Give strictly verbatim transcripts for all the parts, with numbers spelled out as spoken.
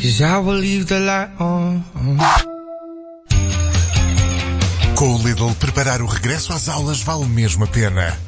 'cause I will leave the light on. Com o Lidl, preparar o regresso às aulas vale mesmo a pena.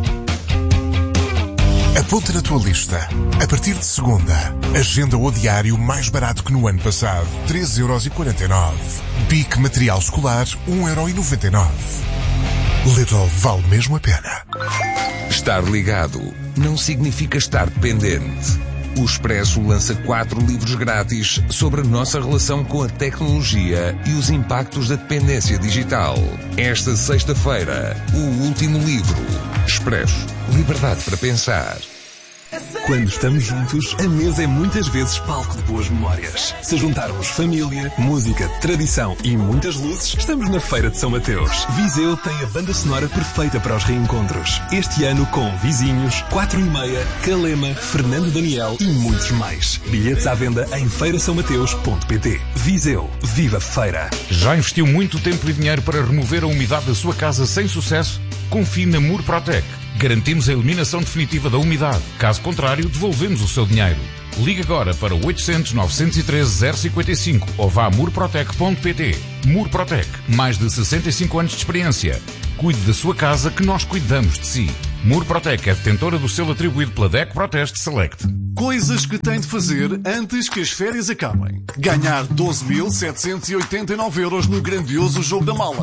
Aponta na tua lista. A partir de segunda, agenda o diário mais barato que no ano passado, treze euros e quarenta e nove. Bic material escolar, um euro e noventa e nove. Lidl, vale mesmo a pena. Estar ligado não significa estar dependente. O Expresso lança quatro livros grátis sobre a nossa relação com a tecnologia e os impactos da dependência digital. Esta sexta-feira, o último livro. Expresso. Liberdade para pensar. Quando estamos juntos, a mesa é muitas vezes palco de boas memórias. Se juntarmos família, música, tradição e muitas luzes, estamos na Feira de São Mateus. Viseu tem a banda sonora perfeita para os reencontros. Este ano com Vizinhos, Quatro e Meia, Calema, Fernando Daniel e muitos mais. Bilhetes à venda em feira são mateus ponto pt. Viseu, viva feira! Já investiu muito tempo e dinheiro para remover a umidade da sua casa sem sucesso? Confie na Murprotec. Garantimos a eliminação definitiva da umidade. Caso contrário, devolvemos o seu dinheiro. Ligue agora para oitocentos, novecentos e treze, zero cinquenta e cinco ou vá a murprotec ponto pt. Murprotec. Mais de sessenta e cinco anos de experiência. Cuide da sua casa que nós cuidamos de si. Murprotec é detentora do selo atribuído pela D E C Proteste Select. Coisas que tem de fazer antes que as férias acabem. Ganhar doze mil setecentos e oitenta e nove euros no grandioso Jogo da Mala.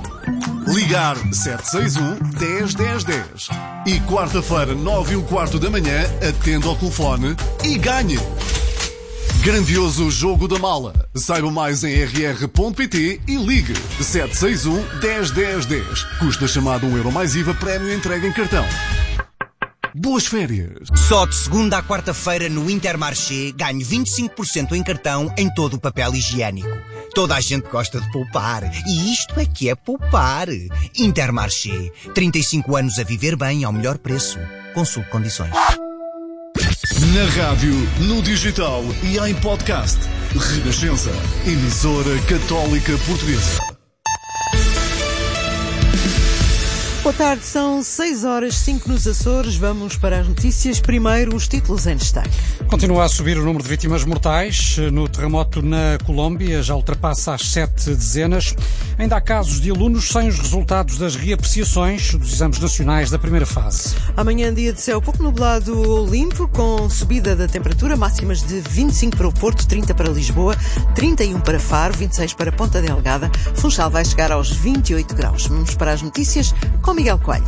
Ligar sete seis um, dez, dez, dez. E quarta-feira, nove e um quarto da manhã, atenda ao telefone e ganhe! Grandioso Jogo da Mala. Saiba mais em r r ponto pt e ligue sete seis um, dez, dez, dez. Custa chamada um euro mais I V A, prémio entrega em cartão. Boas férias! Só de segunda à quarta-feira no Intermarché ganho vinte e cinco por cento em cartão em todo o papel higiênico. Toda a gente gosta de poupar. E isto é que é poupar. Intermarché. trinta e cinco anos a viver bem ao melhor preço. Consulte condições. Na rádio, no digital e em podcast. Renascença. Emissora Católica Portuguesa. Boa tarde, são seis horas, cinco nos Açores. Vamos para as notícias. Primeiro, os títulos em destaque. Continua a subir o número de vítimas mortais no terremoto na Colômbia, já ultrapassa as sete dezenas. Ainda há casos de alunos sem os resultados das reapreciações dos exames nacionais da primeira fase. Amanhã, dia de céu pouco nublado limpo, com subida da temperatura, máximas de vinte e cinco para o Porto, trinta para Lisboa, trinta e um para Faro, vinte e seis para Ponta Delgada. Funchal vai chegar aos vinte e oito graus. Vamos para as notícias com Miguel Coelho.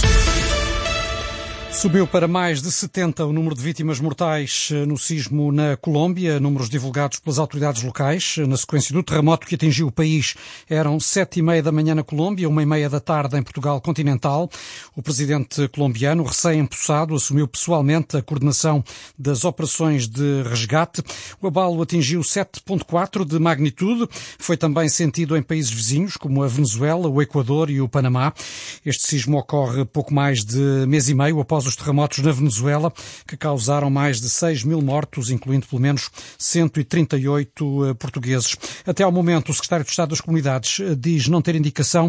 Subiu para mais de setenta o número de vítimas mortais no sismo na Colômbia, números divulgados pelas autoridades locais. Na sequência do terremoto que atingiu o país, eram sete e meia da manhã na Colômbia, uma e meia da tarde em Portugal continental. O presidente colombiano, recém-empossado, assumiu pessoalmente a coordenação das operações de resgate. O abalo atingiu sete vírgula quatro de magnitude. Foi também sentido em países vizinhos, como a Venezuela, o Equador e o Panamá. Este sismo ocorre pouco mais de mês e meio após os terremotos na Venezuela, que causaram mais de seis mil mortos, incluindo pelo menos cento e trinta e oito portugueses. Até ao momento, o secretário de Estado das Comunidades diz não ter indicação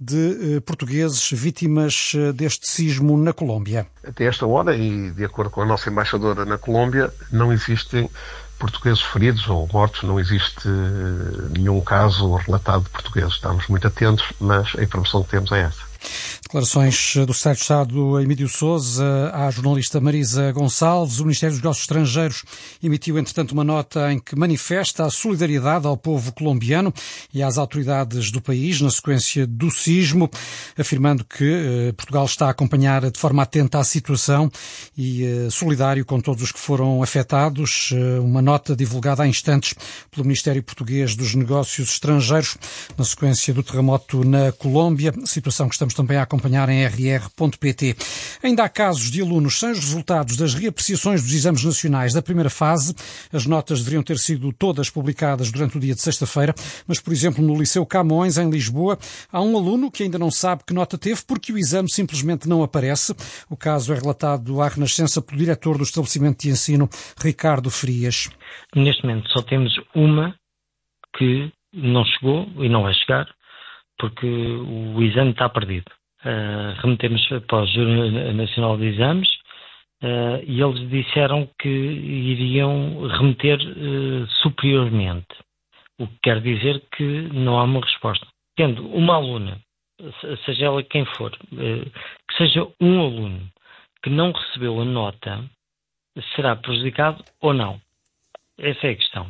de portugueses vítimas deste sismo na Colômbia. Até esta hora, e de acordo com a nossa embaixadora na Colômbia, não existem portugueses feridos ou mortos, não existe nenhum caso relatado de portugueses. Estamos muito atentos, mas a informação que temos é essa. Declarações do secretário de Estado Emílio Sousa à jornalista Marisa Gonçalves. O Ministério dos Negócios Estrangeiros emitiu, entretanto, uma nota em que manifesta a solidariedade ao povo colombiano e às autoridades do país na sequência do sismo, afirmando que eh, Portugal está a acompanhar de forma atenta a situação e eh, solidário com todos os que foram afetados. Eh, uma nota divulgada há instantes pelo Ministério Português dos Negócios Estrangeiros na sequência do terremoto na Colômbia, situação que estamos também a acompanhar em r r ponto pt. Ainda há casos de alunos sem os resultados das reapreciações dos exames nacionais da primeira fase. As notas deveriam ter sido todas publicadas durante o dia de sexta-feira, mas, por exemplo, no Liceu Camões, em Lisboa, há um aluno que ainda não sabe que nota teve porque o exame simplesmente não aparece. O caso é relatado à Renascença pelo diretor do estabelecimento de ensino, Ricardo Frias. Neste momento só temos uma que não chegou e não vai chegar porque o exame está perdido. Uh, remetemos para o Júri Nacional de Exames uh, e eles disseram que iriam remeter uh, superiormente, o que quer dizer que não há uma resposta. Tendo uma aluna, seja ela quem for, uh, que seja um aluno que não recebeu a nota, será prejudicado ou não? Essa é a questão.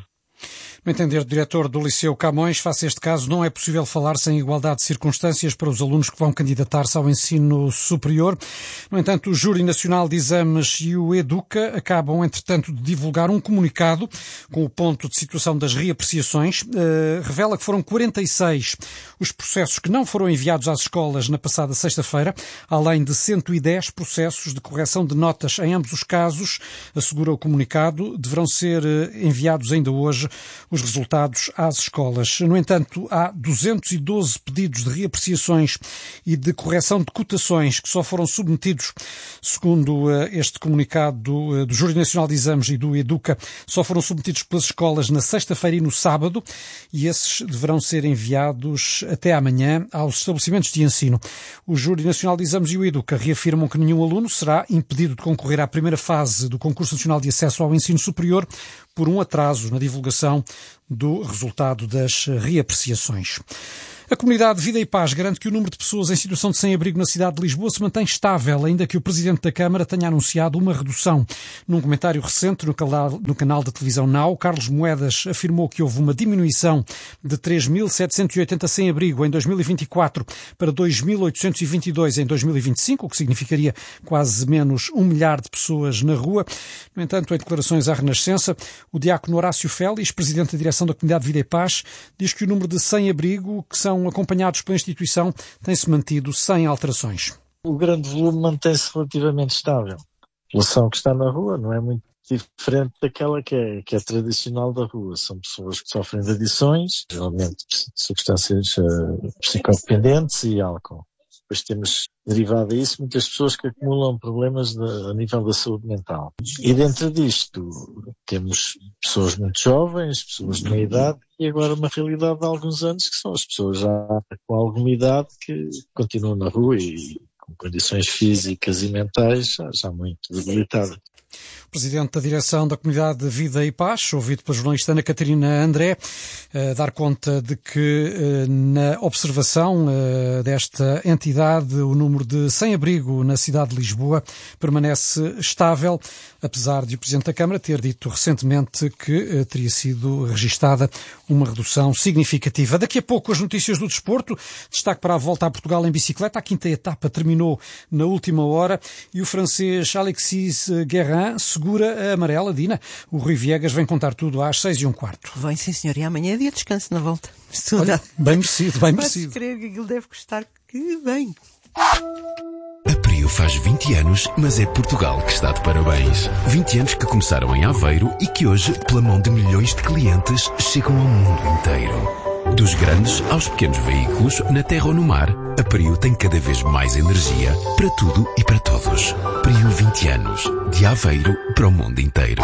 No entender do diretor do Liceu Camões, face a este caso, não é possível falar sem igualdade de circunstâncias para os alunos que vão candidatar-se ao ensino superior. No entanto, o Júri Nacional de Exames e o Educa acabam, entretanto, de divulgar um comunicado com o ponto de situação das reapreciações. Uh, revela que foram quarenta e seis os processos que não foram enviados às escolas na passada sexta-feira, além de cento e dez processos de correção de notas. Em ambos os casos, assegura o comunicado, deverão ser enviados ainda hoje os resultados às escolas. No entanto, há duzentos e doze pedidos de reapreciações e de correção de cotações que só foram submetidos, segundo este comunicado do, do Júri Nacional de Exames e do Educa, só foram submetidos pelas escolas na sexta-feira e no sábado, e esses deverão ser enviados até amanhã aos estabelecimentos de ensino. O Júri Nacional de Exames e o Educa reafirmam que nenhum aluno será impedido de concorrer à primeira fase do Concurso Nacional de Acesso ao Ensino Superior por um atraso na divulgação do resultado das reapreciações. A comunidade Vida e Paz garante que o número de pessoas em situação de sem-abrigo na cidade de Lisboa se mantém estável, ainda que o Presidente da Câmara tenha anunciado uma redução. Num comentário recente no canal, no canal de televisão Now, Carlos Moedas afirmou que houve uma diminuição de três mil setecentos e oitenta sem-abrigo em dois mil e vinte e quatro para dois mil oitocentos e vinte e dois em dois mil e vinte e cinco, o que significaria quase menos um milhar de pessoas na rua. No entanto, em declarações à Renascença, o diácono Horácio Félix, Presidente da Direção da Comunidade Vida e Paz, diz que o número de sem-abrigo que são acompanhados pela instituição tem-se mantido sem alterações. O grande volume mantém-se relativamente estável. A população que está na rua não é muito diferente daquela que é, que é tradicional da rua. São pessoas que sofrem de adições, geralmente de substâncias uh, psicodependentes e álcool. Depois temos, derivado a isso, muitas pessoas que acumulam problemas de, a nível da saúde mental. E dentro disto temos pessoas muito jovens, pessoas de meia idade, e agora uma realidade de alguns anos que são as pessoas já com alguma idade que continuam na rua e com condições físicas e mentais já, já muito debilitadas. Presidente da Direção da Comunidade Vida e Paz, ouvido pela jornalista Ana Catarina André, a dar conta de que na observação desta entidade o número de sem-abrigo na cidade de Lisboa permanece estável, apesar de o Presidente da Câmara ter dito recentemente que teria sido registada uma redução significativa. Daqui a pouco as notícias do desporto, destaque para a volta a Portugal em bicicleta. A quinta etapa terminou na última hora e o francês Alexis Guérin segura a amarela. Dina, o Rui Viegas vem contar tudo às seis e um quarto. Vem, sim, senhor. E amanhã é dia de descanso na volta. Olha, bem merecido, bem merecido. Podes crer que aquilo deve custar que bem. A Prio faz vinte anos, mas é Portugal que está de parabéns. vinte anos que começaram em Aveiro e que hoje, pela mão de milhões de clientes, chegam ao mundo inteiro. Dos grandes aos pequenos veículos, na terra ou no mar, a Prio tem cada vez mais energia para tudo e para todos. Prio vinte anos, de Aveiro para o mundo inteiro.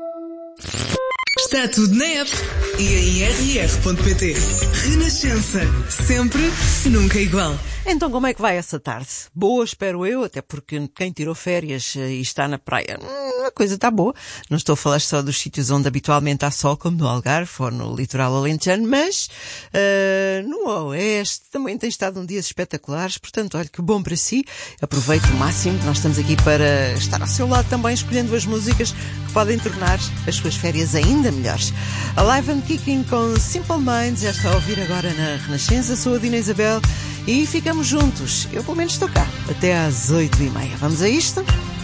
Está tudo na app e em r r ponto p t. Renascença, sempre, nunca igual. Então como é que vai essa tarde? Boa, espero eu, até porque quem tirou férias e está na praia, a coisa está boa. Não estou a falar só dos sítios onde habitualmente há sol, como no Algarve ou no litoral alentejano, mas uh, no oeste também tem estado um dias espetaculares, portanto, olha, que bom para si. Aproveite o máximo, nós estamos aqui para estar ao seu lado também, escolhendo as músicas que podem tornar as suas férias ainda melhores. Alive and Kicking com Simple Minds, já está a ouvir agora na Renascença. Sou a Dina Isabel e ficamos juntos. Eu pelo menos estou cá até às oito e meia. Vamos a isto?